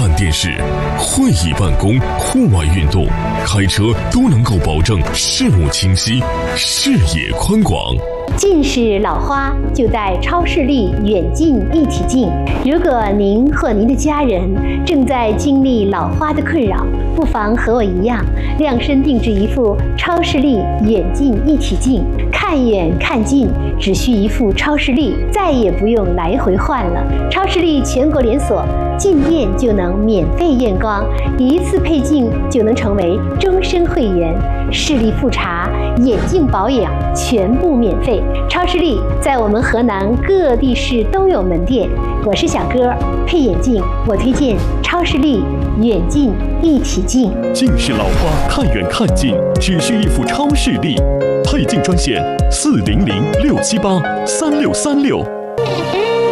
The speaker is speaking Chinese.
看电视、会议办公、户外运动、开车都能够保证视目清晰、视野宽广。 近视老花就戴超视力远近一体镜。如果您或您的家人正在经历老花的困扰，不妨和我一样，量身定制一副超视力远近一体镜，看远看近只需一副超视力，再也不用来回换了。超视力全国连锁，进店就能免费验光，一次配镜就能成为终身会员，视力复查、眼镜保养全部免费。超视力在我们河南各地市都有门店。我是小哥，配眼镜我推荐超视力远近一体镜。 近视老花看远看近只需一副超视力，配镜专线400-678-3636。